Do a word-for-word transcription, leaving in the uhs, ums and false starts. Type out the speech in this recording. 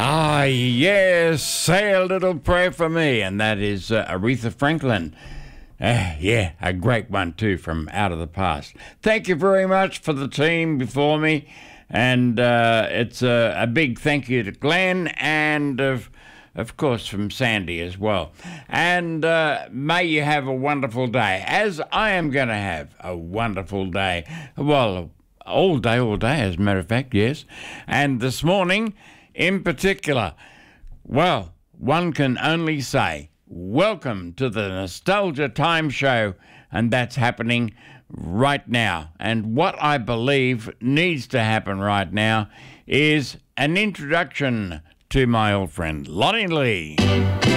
Ah, yes, say a little prayer for me, and that is uh, Aretha Franklin. Uh, yeah, a great one too from Out of the Past. Thank you very much for the team before me, and uh, it's a, a big thank you to Glenn and of, of course from Sandy as well. And uh, may you have a wonderful day, as I am going to have a wonderful day. Well, all day, all day, as a matter of fact, yes. And this morning, in particular, well, one can only say, welcome to the Nostalgia Time Show, and that's happening right now. And what I believe needs to happen right now is an introduction to my old friend Lonnie Lee.